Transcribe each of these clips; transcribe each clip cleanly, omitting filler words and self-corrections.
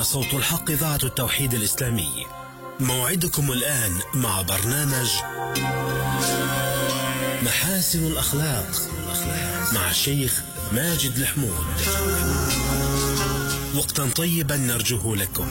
صوت الحق إذاعة التوحيد الإسلامي. موعدكم الآن مع برنامج محاسن الأخلاق مع الشيخ ماجد الحمود. وقتا طيبا نرجوه لكم.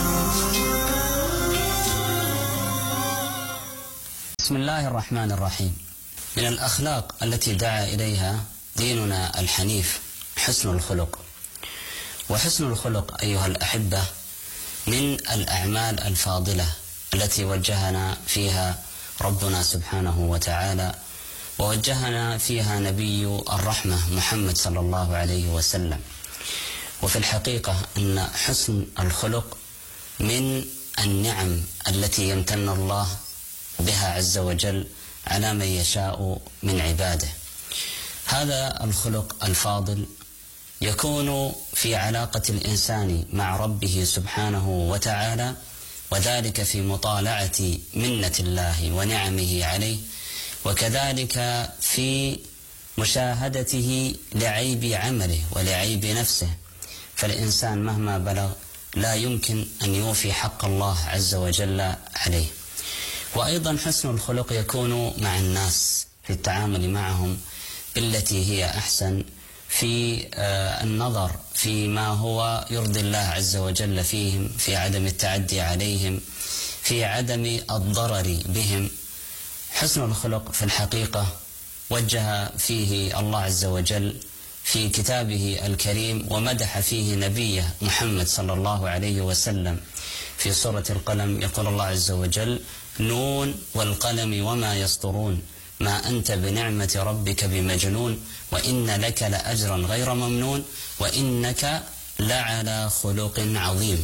بسم الله الرحمن الرحيم. من الأخلاق التي دعا إليها ديننا الحنيف حسن الخلق. وحسن الخلق أيها الأحبة من الأعمال الفاضلة التي وجهنا فيها ربنا سبحانه وتعالى، ووجهنا فيها نبي الرحمة محمد صلى الله عليه وسلم. وفي الحقيقة أن حسن الخلق من النعم التي يمتن الله بها عز وجل على من يشاء من عباده. هذا الخلق الفاضل يكون في علاقة الإنسان مع ربه سبحانه وتعالى، وذلك في مطالعة منة الله ونعمه عليه، وكذلك في مشاهدته لعيب عمله ولعيب نفسه. فالإنسان مهما بلغ لا يمكن أن يوفي حق الله عز وجل عليه. وأيضا حسن الخلق يكون مع الناس في التعامل معهم بالتي هي أحسن، في النظر فيما هو يرضي الله عز وجل فيهم، في عدم التعدي عليهم، في عدم الضرر بهم. حسن الخلق في الحقيقة وجه فيه الله عز وجل في كتابه الكريم، ومدح فيه نبيه محمد صلى الله عليه وسلم في سورة القلم. يقول الله عز وجل: نون والقلم وما يسطرون ما أنت بنعمة ربك بمجنون وإن لك لأجرا غير ممنون وإنك لعلى خلق عظيم.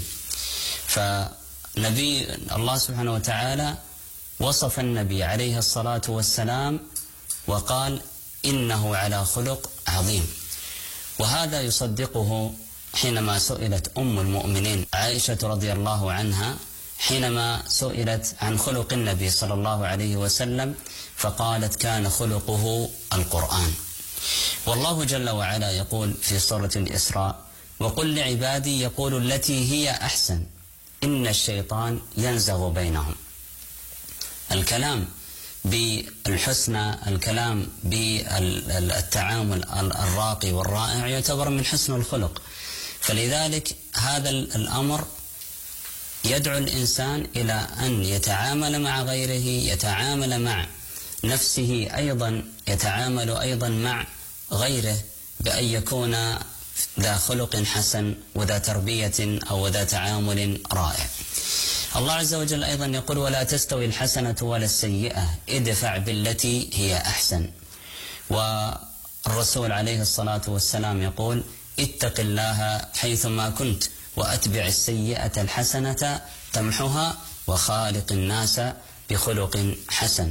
فنبي الله سبحانه وتعالى وصف النبي عليه الصلاة والسلام وقال إنه على خلق عظيم. وهذا يصدقه حينما سئلت أم المؤمنين عائشة رضي الله عنها، حينما سئلت عن خلق النبي صلى الله عليه وسلم فقالت: كان خلقه القرآن. والله جل وعلا يقول في سورة الإسراء: وقل لعبادي يقولوا التي هي أحسن إن الشيطان ينزغ بينهم. الكلام بالحسنى، الكلام بالتعامل الراقي والرائع يعتبر من حسن الخلق. فلذلك هذا الأمر يدعو الإنسان إلى أن يتعامل مع غيره، يتعامل مع نفسه أيضا، يتعامل أيضا مع غيره بأن يكون ذا خلق حسن وذا تربية أو ذا تعامل رائع. الله عز وجل أيضا يقول: ولا تستوي الحسنة ولا السيئة ادفع بالتي هي أحسن. والرسول عليه الصلاة والسلام يقول: اتق الله حيثما كنت وأتبع السيئة الحسنة تمحها وخالق الناس بخلق حسن.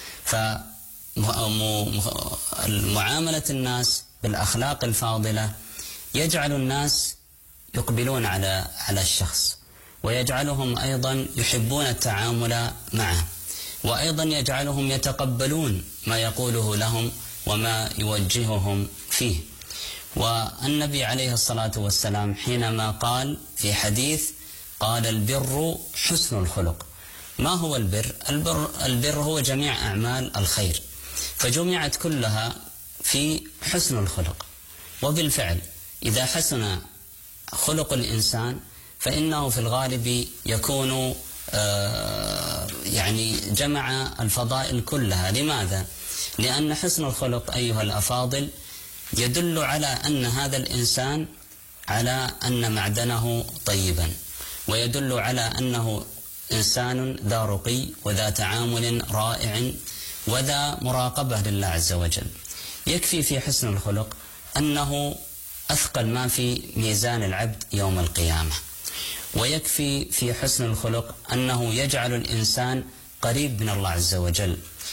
فمعاملة الناس بالأخلاق الفاضلة يجعل الناس يقبلون على الشخص، ويجعلهم أيضا يحبون التعامل معه، وأيضا يجعلهم يتقبلون ما يقوله لهم وما يوجههم فيه. والنبي عليه الصلاة والسلام حينما قال في حديث قال: البر حسن الخلق. ما هو البر؟ البر هو جميع أعمال الخير، فجمعت كلها في حسن الخلق. وبالفعل إذا حسن خلق الإنسان فإنه في الغالب يكون جمع الفضائل كلها. لماذا؟ لأن حسن الخلق أيها الأفاضل يدل على أن هذا الإنسان على أن معدنه طيبا، ويدل على أنه إنسان ذا رقي وذا تعامل رائع وذا مراقبة لله عز وجل. يكفي في حسن الخلق أنه أثقل ما في ميزان العبد يوم القيامة، ويكفي في حسن الخلق أنه يجعل الإنسان قريب من الله عز وجل.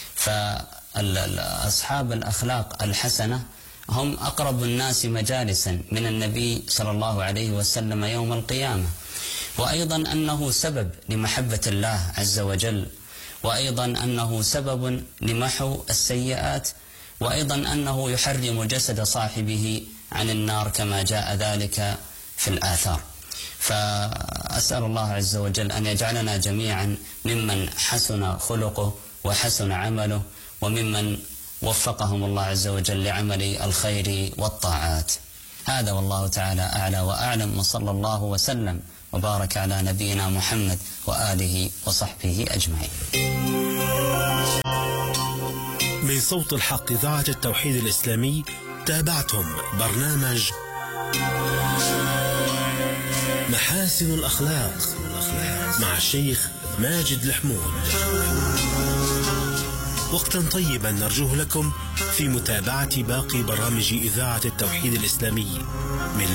فأصحاب الأخلاق الحسنة هم أقرب الناس مجالسا من النبي صلى الله عليه وسلم يوم القيامة. وأيضا أنه سبب لمحبة الله عز وجل، وأيضا أنه سبب لمحو السيئات، وأيضا أنه يحرم جسد صاحبه عن النار كما جاء ذلك في الآثار. فأسأل الله عز وجل أن يجعلنا جميعا ممن حسن خلقه وحسن عمله، وممن وفقهم الله عز وجل لعمل الخير والطاعات. هذا والله تعالى أعلى وأعلم، وصلى الله وسلم وبارك على نبينا محمد وآله وصحبه أجمعين. من صوت الحق إذاعة التوحيد الإسلامي تابعتم برنامج محاسن الأخلاق مع الشيخ ماجد الحمود. وقتا طيبا نرجوه لكم في متابعة باقي برامج إذاعة التوحيد الإسلامي من